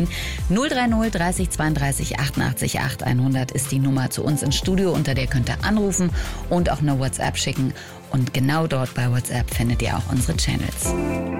Berlin. 030 30 32 88 8100 ist die Nummer zu uns ins Studio, unter der könnt ihr anrufen und auch eine WhatsApp schicken. Und genau dort bei WhatsApp findet ihr auch unsere Channels.